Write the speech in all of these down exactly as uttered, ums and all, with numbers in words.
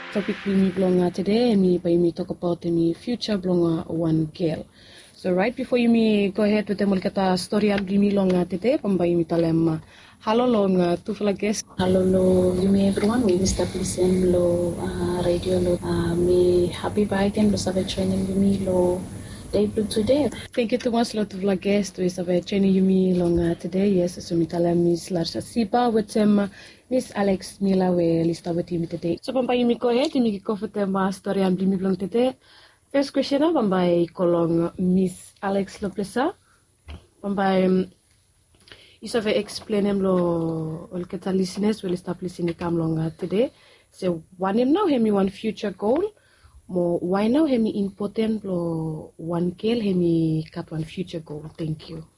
topic we belong today, me by me talk about me future belong one girl. So right before you me go ahead with the mulkata story al me long today, pambay mi talem hello long to fla guest. Hello lo, me everyone, we Mister Listen lo uh, radio lo uh, me happy biden lo sabe training me lo day today. Thank you too much lot of la guest we sabe training you me long today. Yes, so mi talem Miss Larsha Sipa with them. Miss Alex Mila we lista with you today. So pambay mi go ahead mi ko with them story am me belong today. First question na pambay kolong Miss Alex Loplesa. Pambay isa ve explain em lo ol keta listeners will stop listening kam long today. So one em now hemi one future goal. Mo why now hemi important lo one girl hemi kat one future goal. Thank you.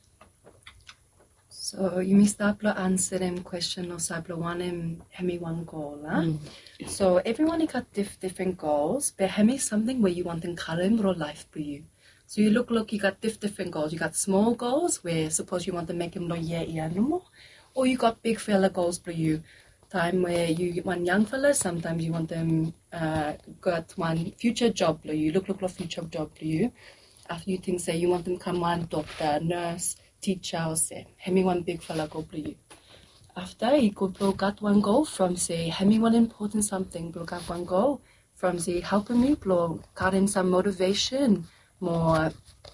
So you may start to answer them question or start one em hemi one goal. Huh? Mm. So everyone got diff, different goals, but hemi something where you want in current life for you. So you look look you got diff, different goals. You got small goals where suppose you want to make them lo yeah yeah no more, or you got big fella goals for you. Time where you want young fellas, sometimes you want them uh got one future job for you. Look look look future job for you. After you think say you want them come one doctor, nurse, teacher or say, hemi one big fella go for you. After you could blow got one goal from say, hemi one important something, blow got one goal from say helping me blow got in some motivation, more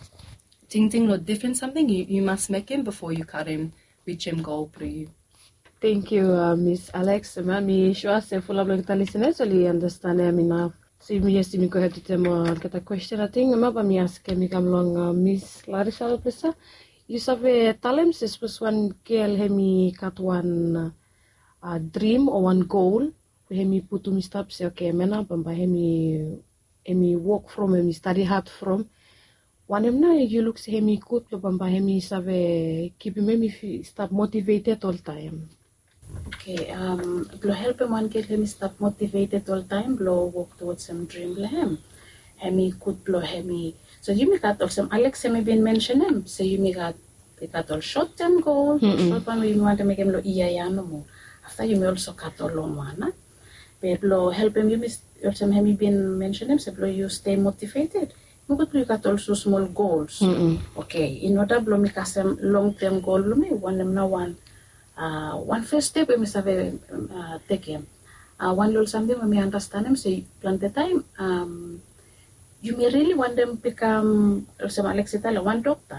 thing thing or different something you, you must make him before you cut him reach him goal for you. Thank you, uh, Miss Alex. Me sure say full of like listeners only understand me now. So me yes me go ahead to them uh, get a question I think ma ba me ask me come along uh, Miss Larissa Loplesa. You sabe talem se was one girl hemi kat one uh, dream or one goal hemi putu mi stop say okay mena bamba hemi hemi work from hemi study hard from one em na you look say hemi good bamba hemi sabe keep me stop motivated all time. Okay, um, blow help him one get him stop motivated all time, blow work towards some dream lehem. Hemi could blow hemi. So you make out of some Alex hemi been mention him. So you make out they got all short term goals, mm-hmm. short one where you want to make him lo iya ya no more. After you may also cut all long one, huh? But blow help him you miss or some hemi been mention him, so blow you stay motivated. You could look at also small goals. Mm-hmm. Okay, in order blow make some long term goal, me one them now one. Uh, one first step we must have uh, take him. Uh, one little something when we understand him, say plan the time. Um, you may really want them become some Alexita one doctor.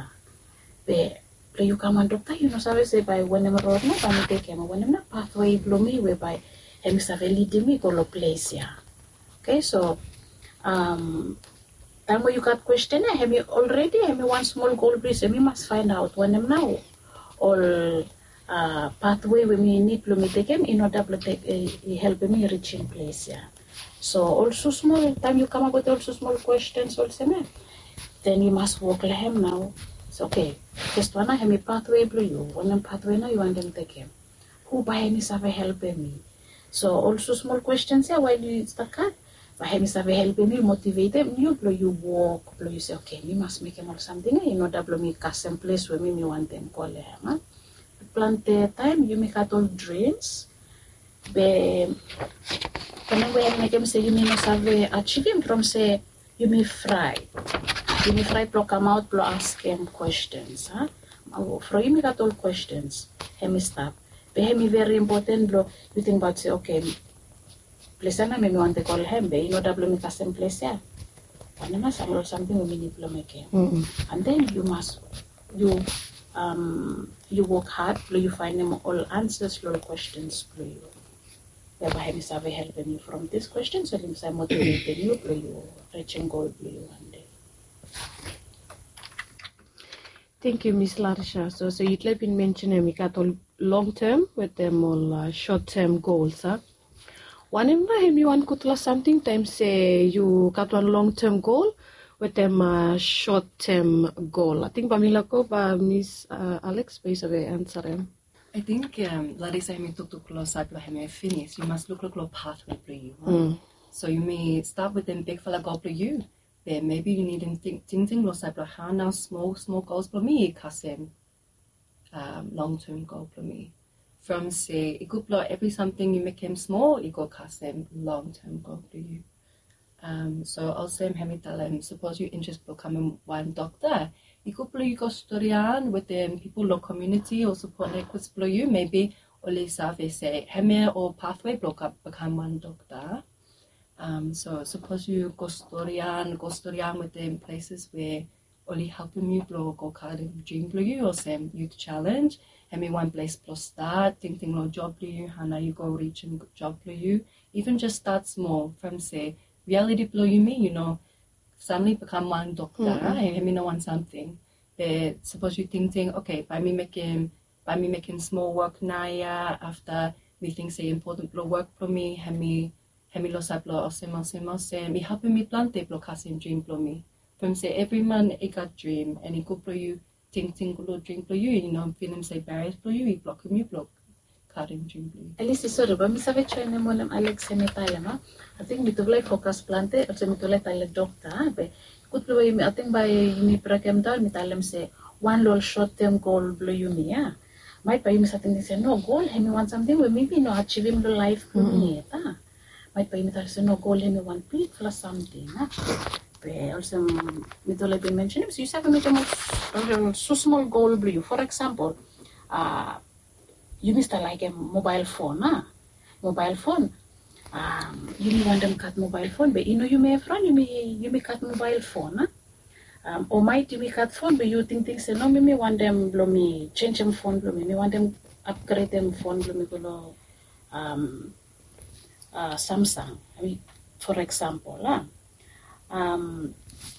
But you come one doctor, you know, say by when them road no, when you take him, when them not pathway blow me whereby him must have lead me go to place here. Okay, so um, time where you got question, have you already have you one small goal, please? We must find out when them now all. Uh, pathway we may need to take him in order to take uh, help me reaching place yeah. So also small time you come up with also small questions also man. Then you must work like him now. So okay, just one I have a pathway blue you one pathway now you want them take him. Who by any have help me? So also small questions yeah while you stuck at by any have help me motivate them you blow you walk blow you say okay you must make him or something in order to me custom place where me me want them call him huh? Plant the time you make out all dreams be when we make them say you may not have achieving from say you may fry you may fry block come out block ask him questions huh from you make out all questions him stop be him very important block you think about say okay place na me want to call him be you know double make custom place yeah when must have something we need to make him mm-hmm. And then you must you Um, you work hard, you find them all answers, all questions, you. Thereby, him is helping you from this question, so him is motivating you, you reaching goal, you one day. Thank you, Miss Larisha. So, so you'd like been mentioning we got all long term with them all uh, short term goals, huh? One of them, you want to something times say you got one long term goal. With them uh, short-term goal. I think Pamela ko ba Miss uh, Alex ba isa answer him. I think um, Larissa may talk to close up like may finish. You must look look look pathway for you. Huh? Mm. So you may start with them big fella goal for you. Then maybe you need them think think think look like how now small small goals for me cause them um, long-term goal for me. from say, it could blow every something you make him small, it go cast them long-term goal to you. Um, so also hemi tell him, suppose you interest becoming one doctor, you could blow you go study on with them people low community or support like could blow you, maybe only say hemi or pathway block up become one doctor. Um, so suppose you go study on, go study on with them places where only helping you blow go card in dream blow you or same youth challenge. Hemi one place plus start, think think no job blow you, hana you go reach and job blow you. Even just start small from say reality blow you me, you know, suddenly become one doctor, mm-hmm. and hemi no want something. But suppose you think think, okay, by me making by me making small work naya after we think say important blow work for me, hemi hemi lo sablo osem osem osem, me helping me plante blow casting dream blow me. From say every man I got dream and it could blow you think think blow dream blow you, you know, feeling say barriers blow you, it block him you block cutting dream blow you. At least sorry, but me sabe train mo nam Alex semetala ma. I think me to play focus plante, also me to let tala doctor, but could blow you I think by me program down me tell them say one little short term goal blow you me, yeah. Might by me something they say no goal, he me want something we maybe no achieving the life for me, ta. Might by me tell say no goal, he me want big for something, huh? Also, me to been mentioning, so you have to make a so small goal blue. For example, uh, you must like a mobile phone, huh? Mobile phone. Um, you may want them cut mobile phone, but you know you may have run, you may you may cut mobile phone, huh? Um, or might you may cut phone, but you think things say no, me may want them blow me change them phone blow me, me want them upgrade them phone blow me below um uh Samsung. I mean, for example, huh? Um,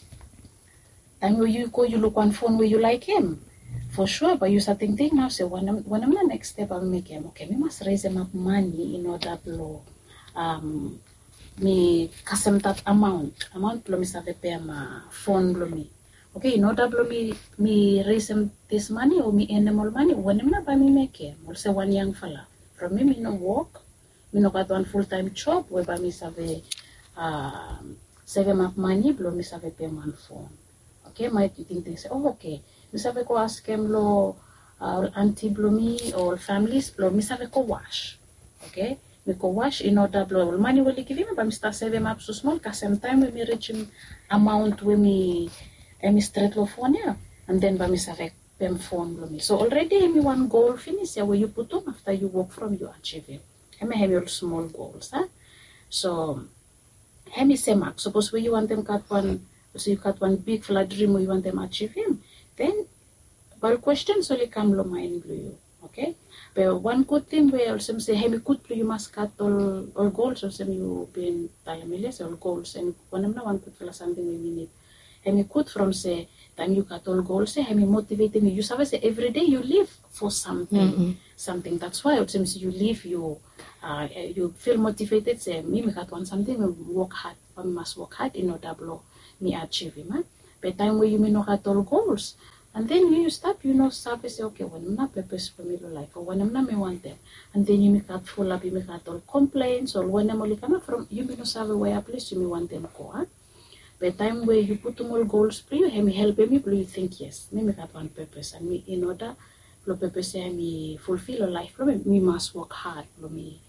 and when you go, you look on phone where you like him, for sure. But you start thinking now, say, when I'm, when I'm the next step, I'll make him. Okay, me must raise him up money in order to, um, me custom that amount, amount blow me save pay my phone blow me. Okay, in order blow me, me raise him this money or me earn him all money. When I'm not by me make him, or say one young fella. From me, me no work, me no got one full time job where by me save, um. Save up money, blow me save pay one phone. Okay, my think they say, oh okay, me save ko ask him lo uh, auntie blow me or families blow me save ko wash. Okay, me ko wash in order blow money will give him, but me start save up so small, cause same time when me reach him amount when me and me straight lo phone yeah, and then by me save pay phone blow me. So already me one goal finish yeah, where you put them after you work from you achieve it. I may have your small goals, huh? So. Hemi say map. Suppose where you want them cut one, so you cut one big flat dream where you want them achieve him. Then, but questions only come lo mind blue you, okay? But one good thing where also say hemi good blue you must cut all all goals or some you been talamiles all goals and one of them one good for something we need. Hemi good from say time you cut all goals say hemi motivating you. You say every day you live for something, mm-hmm. something. That's why it seems you live you. Uh, you feel motivated, say, me, me got want something, me work hard, but me must work hard in order to me achieve it, man. But time where you may not have all goals, and then you stop, you know, stop and say, okay, when I'm not purpose for me to life, or when I'm not me want them, and then you may got full up, you may got all complaints, or when I'm only coming from, you may not have a way up place, you may want them go, huh? But time where you put more goals for you, me help me, you think, yes, me, me got one purpose, and me, in order, the purpose, me fulfill a life, me, me must work hard, me.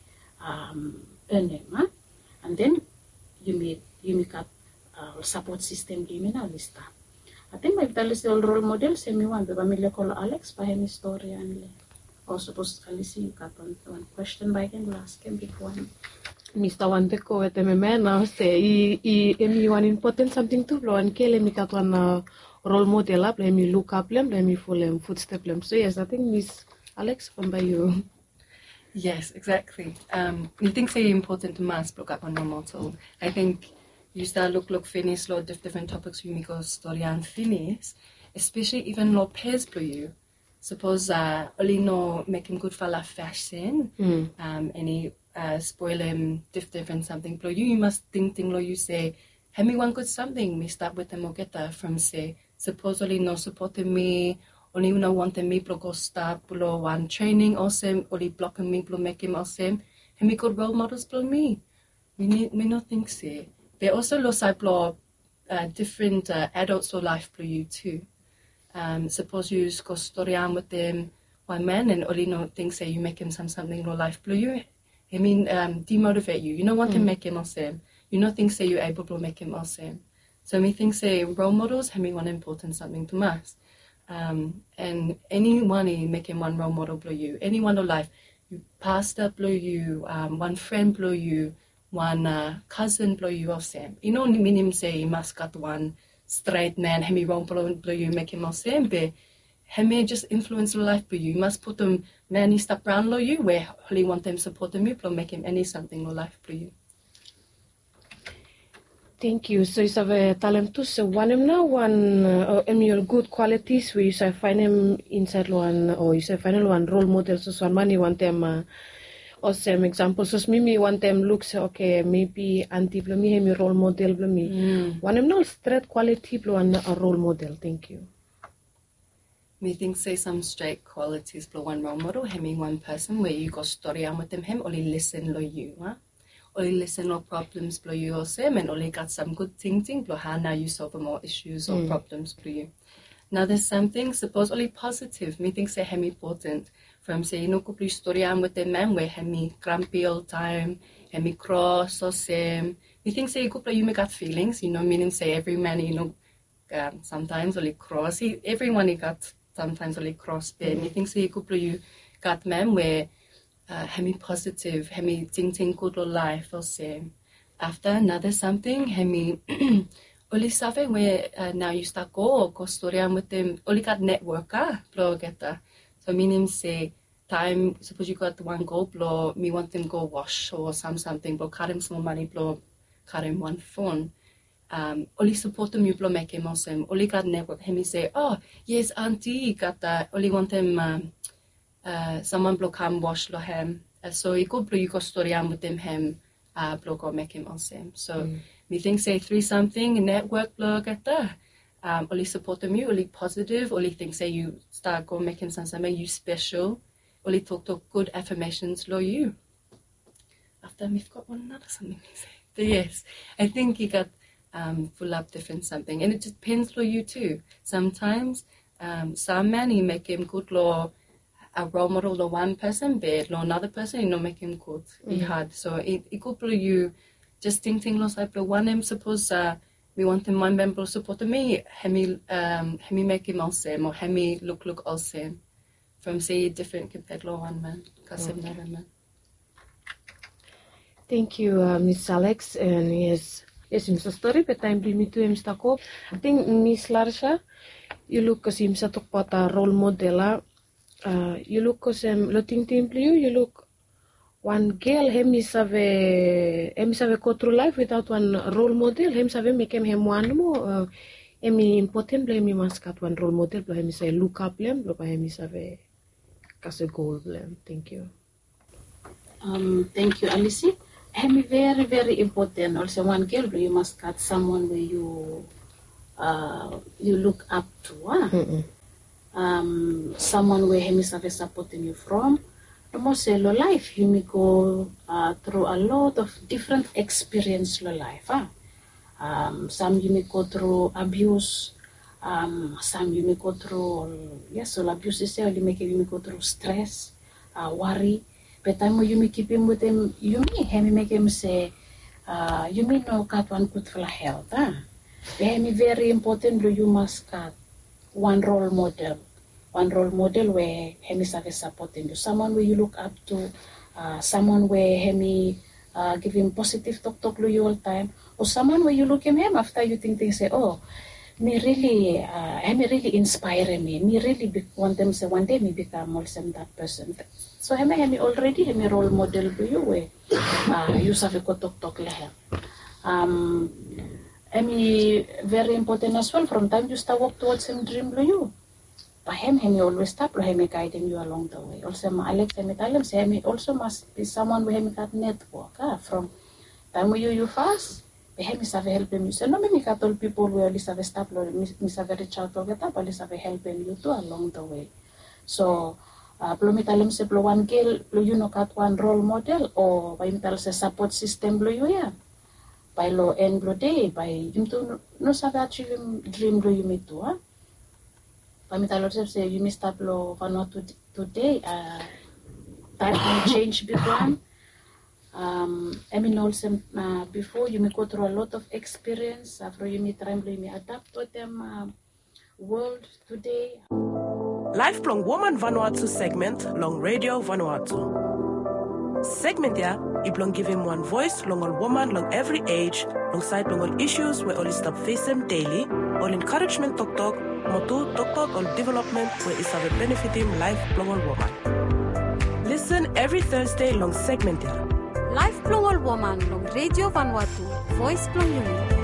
Um, earn them, huh? And then you make you make up uh, support system give me now list. I think my list all role model say me one, but me call Alex by his story and or suppose Alice you got one, one question by him last him before him. Mister Wante ko ete me mena say i i emi one important something to blow and kill me got one uh, role model up, let me look up them, let me follow them footstep them. So yes, I think Miss Alex from by you. Yes, exactly. Um, you think say important to mass block up on normal tool. I think you start look look finish lot of different topics you make a story and finish, especially even lo pairs for you. Suppose uh only no making good for la fashion, mm. um any uh spoil him diff different something for you, you must think thing lo you say, have me one good something, me start with them or get that from say supposedly no supporting me. Only una wanting me to go start below one training awesome, only blocking me to make him awesome. And me good role models below me. We need me not think so. They also lost I blow uh, different uh, adults or life below you too. Um, suppose you go story on with them, one man and only no things say you make him some something no life blue you. I mean um demotivate you. You don't want mm. to make him all same. You know things say you're able to make him all same. So me think say role models having one important something to us. Um and anyone making one role model blow you, anyone of life, you pastor blow you, um one friend blow you, one uh, cousin blow you all same. You know meaning say you must got one straight man, hemi role blow blow you, make him all same, but hemi just influence the life for you. You must put them man he step around lo you where he want them support them you blow make him any something no life for you. Thank you. So you have a talent too. So one of now one uh, your good qualities where you say find him inside one or you say find one role model. So one man you want them uh, or same example. So maybe one them looks okay. Maybe auntie blow me him role model blow me. Mm. One of now straight quality blow one a role model. Thank you. Me think say some straight qualities blow one role model. Him one person where you got story on with them him only listen lo you. Huh? Only listen no problems blow you or same and only got some good thinking blow how now you solve more issues or mm. problems blow you. Now there's something suppose only positive. Me think say hem important. From say you know couple story am with the man where hem grumpy all time, hem cross or same. Me think say couple you make got feelings, you know, meaning say every man you know um, sometimes only cross. He, everyone he got sometimes only cross but mm. me think say couple you got man where Uh, hemi positive, hemi ting ting good life or same. After another something, hemi only something where uh, now you start go go story with them. Only got network ah, blow get that. So meaning say time. Suppose you got one go blow. Me want them go wash or some something. Blow cut him some money. Blow cut him one phone. Um, only support them you blow make him awesome. Only got network. Hemi say oh yes auntie got that. Only want them. Um, Uh, someone blow come wash lo him. Uh, so you go blow you go story on with them him uh blow go make him awesome. So mm. me think say three something network blow get that. Um only support them you, only positive, only think say you start go making some something you special, only talk to good affirmations lo you. After we've got one another something to say. But yes, I think you got um full up different something. And it just depends lo you too. Sometimes um some man you make him good law a role model to one person, but lo another person, you know, make him good. Mm-hmm. hard. So it it could be you just think thing los like one him suppose uh we want him one member support me, hemi um hemi make him all same or hemi look look all same. From say different compared to one man. Because okay. Another man. Thank you, uh, Miss Alex, and yes, yes, Miss Story, but time bring me to him stuck up. I think Miss Larsha, you look as him sa talk about a role model. Uh, you look as um, looking to you, you look one girl, him is have a him is have a go through life without one role model. Him have make him him one more. Uh, him important, but him must got one role model. But him say look up, him, but him is have a as a goal. Thank you. Um, thank you, Alice. Him very very important. Also, one girl, but you must got someone where you uh you look up to. Huh? Mm-mm. Um, someone where him is have supporting you from. The most lo life you may go uh, through a lot of different experience lo life. Huh? Um, some you may go through abuse. Um, some you may go through yes, so abuse is you make you may go through stress, uh, worry. But time you may keep him with him, you may him make him say, uh, you may know got one good for health. Huh? Him very important. You must got one role model. One role model where hemi is supporting you, someone where you look up to, uh, someone where hemi uh, give him positive talk talk to you all time, or someone where you look at him after you think they say, oh, me really, uh, hemi really inspire me, me really be, want them say one day me become also that person. So hemi hemi already hemi role model to you where uh, you have a talk talk leher. Um, hemi very important as well. From time you start walk towards him dream to you. Him, him always stop, him guiding you along the way. Also, Alex, him tell him, say, him also must be someone where him got network. Ah, from time you you fast, him is have helping you. So no, me got all people where at have stop, me have reach out to get up, at least have helping you too along the way. So, uh, blow me tell him say, blow one girl, blow you know got one role model, or by him tell say support system, blow you yeah. By law and blow day, by him to no have achieve him dream, blow you me too, ah. Pamitalo say you must stop lo to today. Uh, that may change big one. Um, I mean also uh, before you may go through a lot of experience. After you may try you may adapt to them uh, world today. Lifelong Woman Vanuatu segment, long radio Vanuatu. Segment ya, iblong give him one voice, long all woman, long every age, long side long all issues where all stop face them daily, all encouragement talk talk, motu talk talk all development where is have a benefit him life long all woman. Listen every Thursday long segment ya. Life Plong All Woman long Radio Vanuatu, Voice Plong Yumi.